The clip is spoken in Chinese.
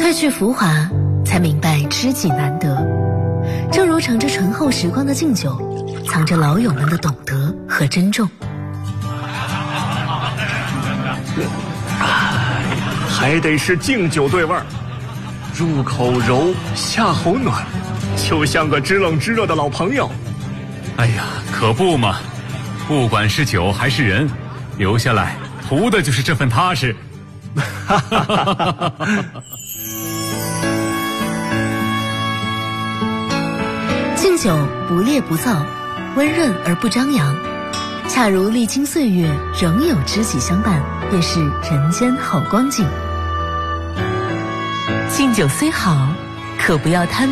褪去浮华，才明白知己难得。正如盛着醇厚时光的敬酒，藏着老友们的懂得和珍重。 还得是敬酒对味儿，入口柔，下喉暖，就像个知冷知热的老朋友。 哎呀，可不嘛！不管是酒还是人，留下来图的就是这份踏实。 敬酒不烈不躁，温润而不张扬，恰如历经岁月仍有知己相伴，便是人间好光景。敬酒虽好，可不要贪